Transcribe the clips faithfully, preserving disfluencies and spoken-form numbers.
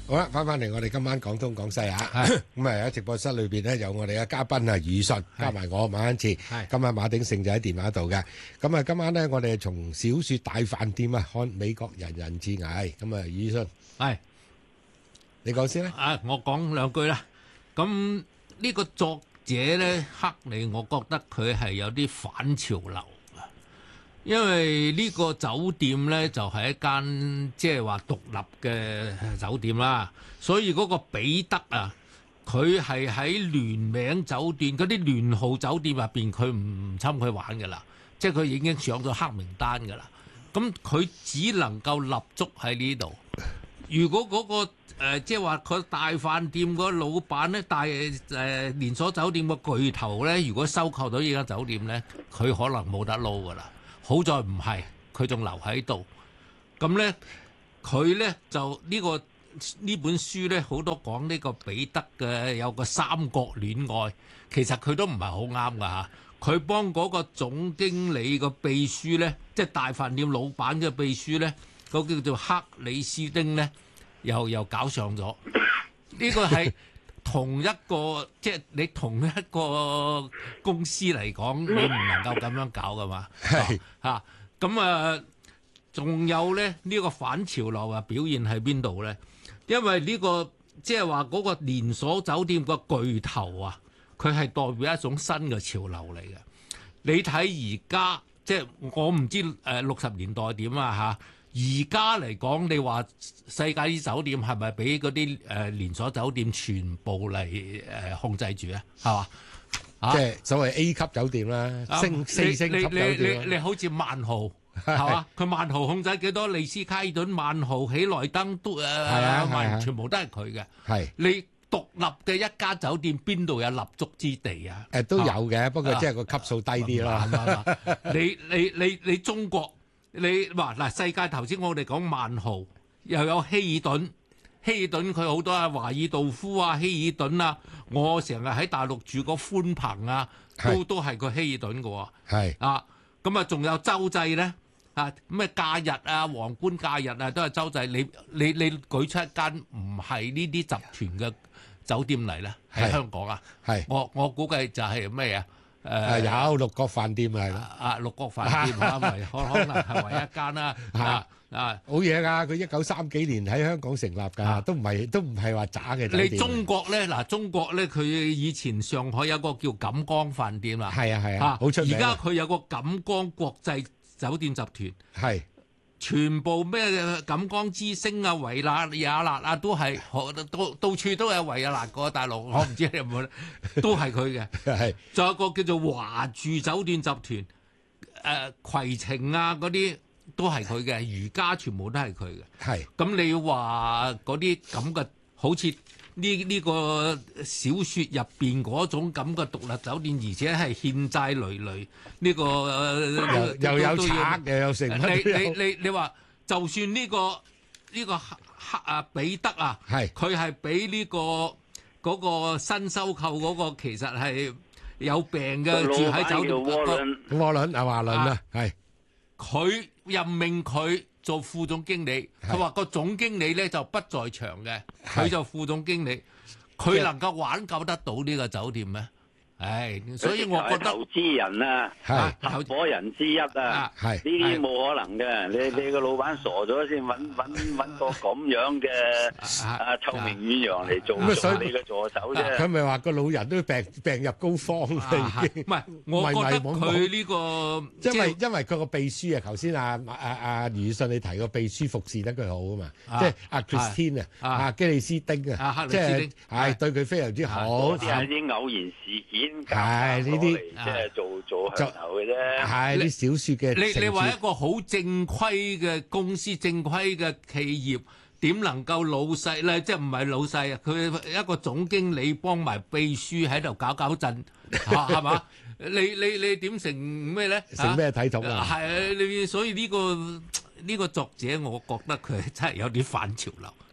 好啦，翻翻嚟我哋今晚廣東廣西啊，咁啊喺直播室裏邊咧有我哋嘅嘉賓啊，余信加埋我馬恩賜，今日馬鼎盛就喺電話度嘅。咁啊，今晚咧我哋從小説大飯店啊看美國人人自危。咁啊，余信，係你講先啦。 啊，我講兩句啦。咁呢個作者咧，克里，我覺得佢係有啲反潮流。因為呢個酒店呢，就係一間即係話獨立嘅酒店啦，所以嗰個彼得啊，佢係喺聯名酒店嗰啲聯號酒店入邊，佢唔侵佢玩㗎啦，即係佢已經上咗黑名單㗎啦。咁佢只能夠立足喺呢度。如果嗰個誒即係話佢大飯店嗰個老闆呢，大誒連鎖酒店個巨頭呢，如果收購到呢間酒店呢，佢可能冇得撈㗎啦。好在唔係，佢仲留喺度。咁呢，佢呢就呢、這個呢本書呢，好多講呢個彼得嘅有個三角戀愛，其實佢都唔係好啱㗎嚇。佢幫嗰個總經理個秘書呢，即係大飯店老闆嘅秘書呢，嗰、那個叫做克里斯丁呢，又又搞上咗。呢個係同一個，即係你同一個公司嚟講，你唔能夠咁樣搞噶嘛。係嚇，咁啊，仲有咧呢、呢個反潮流啊表現喺邊度咧？因為呢、呢個即係話嗰個連鎖酒店個巨頭啊，佢係代表一種新嘅潮流嚟嘅。你睇而家即係我唔知誒六十年代點啊嚇。而家嚟講，你話世界啲酒店係咪俾嗰啲誒連鎖酒店全部嚟誒控制住啊？係嘛？ 即係所謂 A 級酒店啦，星四星級酒店。 你你你好似萬豪係嘛？佢萬豪控制幾多？利斯卡爾頓、萬豪、喜來登都誒，萬全部都係佢嘅。係你獨立嘅一家酒店，邊度有立足之地啊？誒都有嘅，不過即係個級數低啲啦。 你你你你中國？你話嗱，世界頭先我哋講萬豪，又有希爾頓，希爾頓佢好多啊，華爾道夫啊，希爾頓啊，我成日喺大陸住個寬朋啊，都都係個希爾頓嘅喎。係啊，咁啊，仲有洲際咧啊，咩假日啊，皇冠假日啊，都係洲際。你你你舉出一間唔係呢啲集團嘅酒店嚟咧，喺香港啊？係我我估計就係咩啊？誒、呃、 有六國飯店係啊，啊六國飯店啊，咪可可能係唯一一間啦。啊啊， 好嘢㗎！佢一九三幾年喺香港成立㗎、啊，都唔係都唔係話渣嘅酒店。 你中國咧嗱，中國咧佢以前上海有個叫錦江飯店啊， 係啊係啊，好出名。 而家佢有個錦江國際酒店集團，係全部咩錦江之星啊、維納雅納啊，都係到到處都有維也納個大陸，我唔知你有冇，都係佢嘅。係，仲有個叫做華住酒店集團，誒、呃、攜程啊嗰啲都係佢嘅，瑜伽全部都係佢嘅。係，咁你話嗰啲咁嘅，好似呢呢個小説入邊嗰種咁嘅獨立酒店，而且係欠債累累，呢、呢個、呃、 又又有賊又有成。 你你你你話，就算呢、呢個呢、呢個黑啊彼得啊，係佢係俾呢個嗰、嗰個新收購嗰個，其實係有病嘅，住喺酒店。 窩輪窩輪啊華倫啊，係佢任命佢做副總經理，佢話個總經理咧就不在場嘅，佢就副總經理，佢能夠挽救得到呢個酒店咩？唉，所以我覺得投資人啊，合夥人之一啊，係呢啲冇可能嘅。你你個老闆傻咗先揾揾揾個咁樣嘅啊臭名遠揚嚟做做你嘅助手啫。 佢咪話個老人都病病入膏肓啦，已經。 唔係，我覺得佢呢個因為因為佢個秘書啊，頭先阿阿阿余信你提個秘書服侍得佢好啊嘛，即係阿 Christine 啊，阿基里斯丁啊，即係係對佢非常之好。 嗰啲係啲偶然事件。 係呢啲即係做做響頭嘅啫。係啲小説嘅。 你你話一個好正規嘅公司、正規嘅企業，點能夠老細咧？即係唔係老細啊？佢一個總經理幫埋秘書喺度搞搞震，係嘛？你你你點成咩咧？ 成咩體統啊？ 係你所以呢個呢個作者，我覺得佢真係有啲反潮流。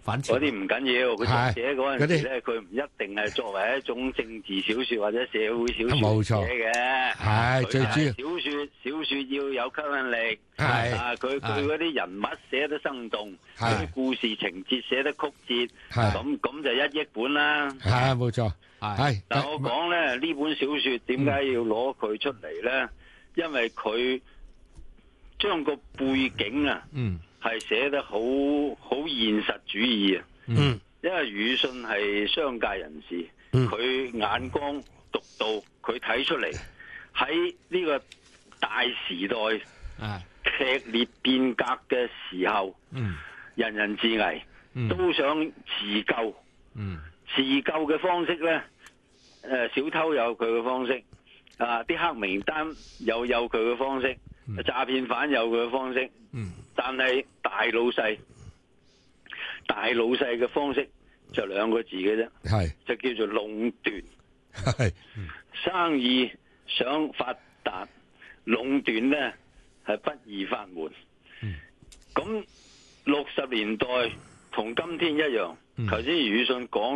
嗰啲唔緊要，佢作者嗰陣時咧，佢唔一定係作為一種政治小說或者社會小說寫嘅。 係最主要小說，小說要有吸引力。 係啊，佢佢嗰啲人物寫得生動，嗰啲故事情節寫得曲折，咁咁就一億本啦。 係冇錯。係， 但我講咧呢本小說點解要攞佢出嚟咧？因為佢將個背景啊。嗯。係寫得好好現實主義啊！嗯，因為魯迅係商界人士，佢、嗯、眼光獨到，佢睇出嚟喺呢個大時代啊劇烈變革嘅時候，嗯，人人自危，嗯、都想自救，嗯，自救嘅方式咧，誒，小偷有佢嘅方式，啊，啲黑名單又有佢嘅方式。詐騙犯有佢嘅方式，嗯、但係大老細，大老細嘅方式就兩個字嘅啫，係就叫做壟斷。係、嗯、生意想發達，壟斷咧係不易法門。咁六十年代同今天一樣，頭先魯迅講。